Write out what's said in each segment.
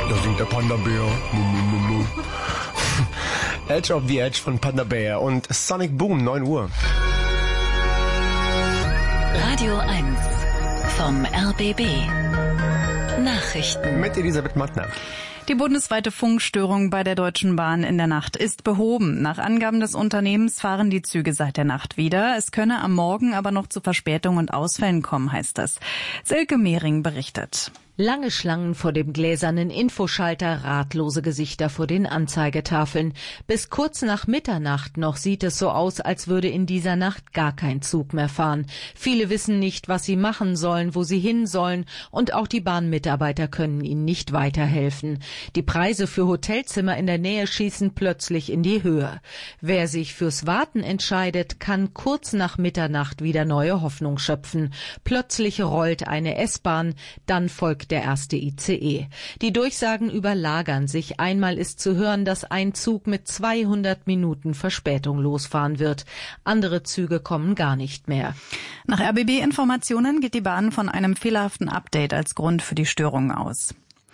Da singt der Panda-Bär. Edge of the Edge von Panda-Bär und Sonic Boom, 9 Uhr. Radio 1 vom RBB. Nachrichten. Mit Elisabeth Mattner. Die bundesweite Funkstörung bei der Deutschen Bahn in der Nacht ist behoben. Nach Angaben des Unternehmens fahren die Züge seit der Nacht wieder. Es könne am Morgen aber noch zu Verspätungen und Ausfällen kommen, heißt es. Silke Mehring berichtet. Lange Schlangen vor dem gläsernen Infoschalter, ratlose Gesichter vor den Anzeigetafeln. Bis kurz nach Mitternacht noch sieht es so aus, als würde in dieser Nacht gar kein Zug mehr fahren. Viele wissen nicht, was sie machen sollen, wo sie hin sollen, und auch die Bahnmitarbeiter können ihnen nicht weiterhelfen. Die Preise für Hotelzimmer in der Nähe schießen plötzlich in die Höhe. Wer sich fürs Warten entscheidet, kann kurz nach Mitternacht wieder neue Hoffnung schöpfen. Plötzlich rollt eine S-Bahn, dann folgt der erste ICE. Die Durchsagen überlagern sich. Einmal ist zu hören, dass ein Zug mit 200 Minuten Verspätung losfahren wird. Andere Züge kommen gar nicht mehr. Nach RBB-Informationen geht die Bahn von einem fehlerhaften Update als Grund für die Störung aus.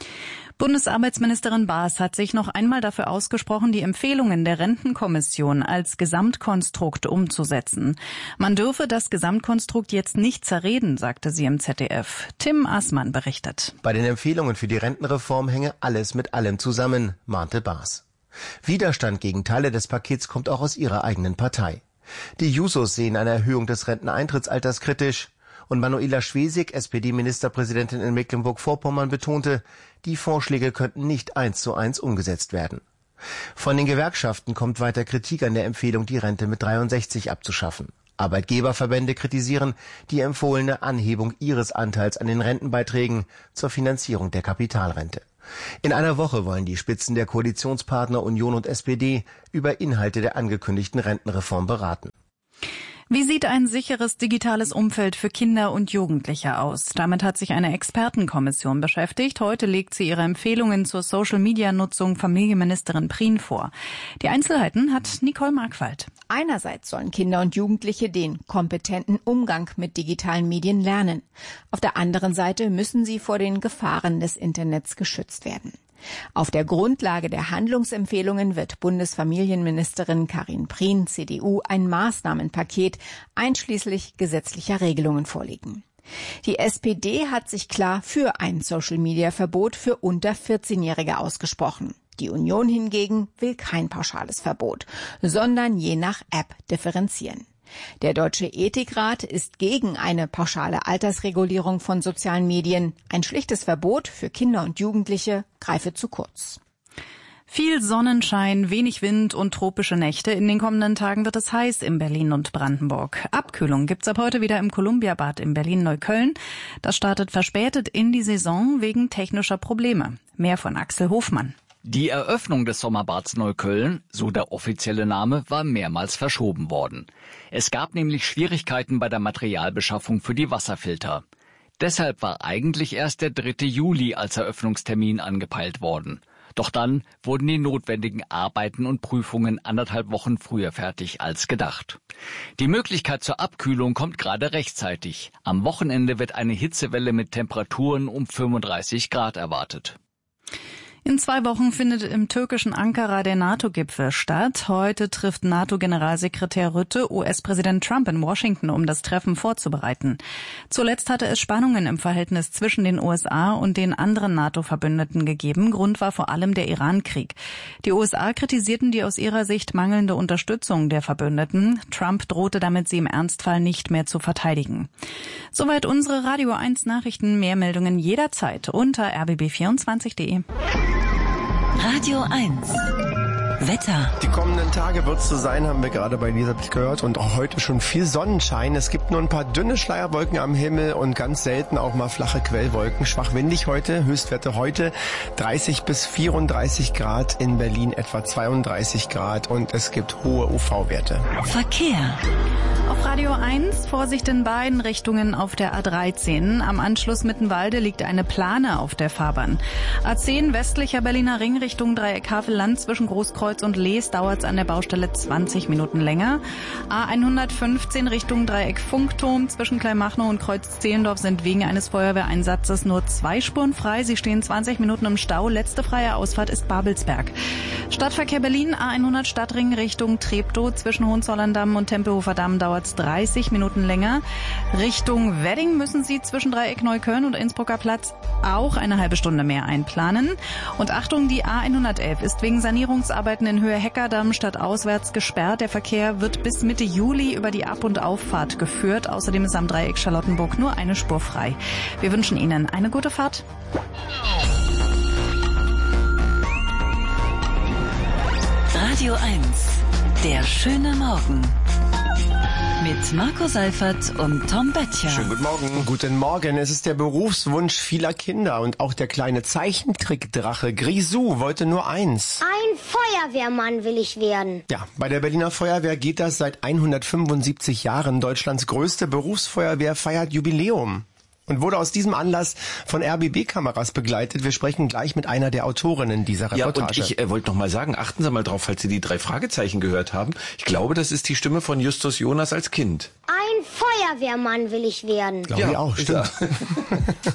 Bundesarbeitsministerin Baas hat sich noch einmal dafür ausgesprochen, die Empfehlungen der Rentenkommission als Gesamtkonstrukt umzusetzen. Man dürfe das Gesamtkonstrukt jetzt nicht zerreden, sagte sie im ZDF. Tim Assmann berichtet. Bei den Empfehlungen für die Rentenreform hänge alles mit allem zusammen, mahnte Baas. Widerstand gegen Teile des Pakets kommt auch aus ihrer eigenen Partei. Die Jusos sehen eine Erhöhung des Renteneintrittsalters kritisch. Und Manuela Schwesig, SPD-Ministerpräsidentin in Mecklenburg-Vorpommern, betonte, die Vorschläge könnten nicht 1:1 umgesetzt werden. Von den Gewerkschaften kommt weiter Kritik an der Empfehlung, die Rente mit 63 abzuschaffen. Arbeitgeberverbände kritisieren die empfohlene Anhebung ihres Anteils an den Rentenbeiträgen zur Finanzierung der Kapitalrente. In einer Woche wollen die Spitzen der Koalitionspartner Union und SPD über Inhalte der angekündigten Rentenreform beraten. Wie sieht ein sicheres digitales Umfeld für Kinder und Jugendliche aus? Damit hat sich eine Expertenkommission beschäftigt. Heute legt sie ihre Empfehlungen zur Social-Media-Nutzung Familienministerin Prien vor. Die Einzelheiten hat Nicole Markwald. Einerseits sollen Kinder und Jugendliche den kompetenten Umgang mit digitalen Medien lernen. Auf der anderen Seite müssen sie vor den Gefahren des Internets geschützt werden. Auf der Grundlage der Handlungsempfehlungen wird Bundesfamilienministerin Karin Prien, CDU, ein Maßnahmenpaket einschließlich gesetzlicher Regelungen vorlegen. Die SPD hat sich klar für ein Social-Media-Verbot für unter 14-Jährige ausgesprochen. Die Union hingegen will kein pauschales Verbot, sondern je nach App differenzieren. Der Deutsche Ethikrat ist gegen eine pauschale Altersregulierung von sozialen Medien. Ein schlichtes Verbot für Kinder und Jugendliche greife zu kurz. Viel Sonnenschein, wenig Wind und tropische Nächte. In den kommenden Tagen wird es heiß in Berlin und Brandenburg. Abkühlung gibt's ab heute wieder im Columbiabad in Berlin-Neukölln. Das startet verspätet in die Saison wegen technischer Probleme. Mehr von Axel Hofmann. Die Eröffnung des Sommerbads Neukölln, so der offizielle Name, war mehrmals verschoben worden. Es gab nämlich Schwierigkeiten bei der Materialbeschaffung für die Wasserfilter. Deshalb war eigentlich erst der 3. Juli als Eröffnungstermin angepeilt worden. Doch dann wurden die notwendigen Arbeiten und Prüfungen 1,5 Wochen früher fertig als gedacht. Die Möglichkeit zur Abkühlung kommt gerade rechtzeitig. Am Wochenende wird eine Hitzewelle mit Temperaturen um 35 Grad erwartet. In 2 Wochen findet im türkischen Ankara der NATO-Gipfel statt. Heute trifft NATO-Generalsekretär Rutte US-Präsident Trump in Washington, um das Treffen vorzubereiten. Zuletzt hatte es Spannungen im Verhältnis zwischen den USA und den anderen NATO-Verbündeten gegeben. Grund war vor allem der Iran-Krieg. Die USA kritisierten die aus ihrer Sicht mangelnde Unterstützung der Verbündeten. Trump drohte damit, sie im Ernstfall nicht mehr zu verteidigen. Soweit unsere Radio 1 Nachrichten. Mehr Meldungen jederzeit unter rbb24.de. Radio 1 Wetter. Die kommenden Tage wird es so sein, haben wir gerade bei Elisabeth gehört. Und auch heute schon viel Sonnenschein. Es gibt nur ein paar dünne Schleierwolken am Himmel und ganz selten auch mal flache Quellwolken. Schwach windig heute, Höchstwerte heute 30 bis 34 Grad, in Berlin etwa 32 Grad und es gibt hohe UV-Werte. Verkehr. Auf Radio 1 Vorsicht in beiden Richtungen auf der A13. Am Anschluss Mittenwalde liegt eine Plane auf der Fahrbahn. A10 westlicher Berliner Ring Richtung Dreieck Havelland zwischen Großkreuz Kreuz und Lees dauert es an der Baustelle 20 Minuten länger. A115 Richtung Dreieck Funkturm zwischen Kleinmachnow und Kreuz Zehlendorf sind wegen eines Feuerwehreinsatzes nur 2 Spuren frei. Sie stehen 20 Minuten im Stau. Letzte freie Ausfahrt ist Babelsberg. Stadtverkehr Berlin, A100 Stadtring Richtung Treptow zwischen Hohenzollern-Damm und Tempelhofer Damm dauert es 30 Minuten länger. Richtung Wedding müssen Sie zwischen Dreieck Neukölln und Innsbrucker Platz auch eine halbe Stunde mehr einplanen. Und Achtung, die A111 ist wegen Sanierungsarbeiten in Höhe Heckerdamm stadtauswärts gesperrt. Der Verkehr wird bis Mitte Juli über die Ab- und Auffahrt geführt. Außerdem ist am Dreieck Charlottenburg nur eine Spur frei. Wir wünschen Ihnen eine gute Fahrt. Radio 1, der schöne Morgen. Mit Marco Seifert und Tom Böttcher. Schönen guten Morgen. Guten Morgen. Es ist der Berufswunsch vieler Kinder und auch der kleine Zeichentrickdrache Grisou wollte nur eins. Ein Feuerwehrmann will ich werden. Ja, bei der Berliner Feuerwehr geht das seit 175 Jahren. Deutschlands größte Berufsfeuerwehr feiert Jubiläum. Und wurde aus diesem Anlass von RBB-Kameras begleitet. Wir sprechen gleich mit einer der Autorinnen dieser Reportage. Ja, und ich wollte noch mal sagen, achten Sie mal drauf, falls Sie die 3 Fragezeichen gehört haben. Ich glaube, das ist die Stimme von Justus Jonas als Kind. Ein Feuerwehrmann will ich werden. Glaube ich auch, stimmt.